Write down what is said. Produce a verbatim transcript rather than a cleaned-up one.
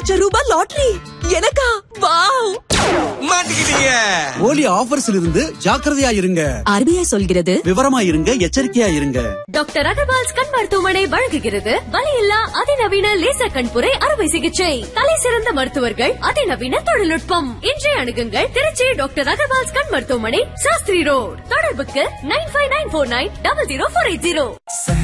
லட்சம் ரூபாய் லாட்டரி எனக்கா? வாவ், மாட்டிக்கிட்டீங்க. போலி ஆஃபர்ஸ்ல இருந்து ஜாக்கிரதையா இருங்க. ஆர்பிஐ சொல்கிறது விவரமா இருங்க, எச்சரிக்கையா இருங்க. டாக்டர் அகர்வால்ஸ் கண் மருத்துவமனை வழங்குகிறது வலியில்லா அதிநவீன லேசர் கண்புரை அறுவை சிகிச்சை. தலை சிறந்த மருத்துவர்கள், அதிநவீன தொழில்நுட்பம். இன்றைய அணுகுங்கள் திருச்சி டாக்டர் அகர்வால்ஸ் கண் மருத்துவமனை, சாஸ்திரி ரோட். தொடர்புக்கு nine five nine four nine double zero four eight zero.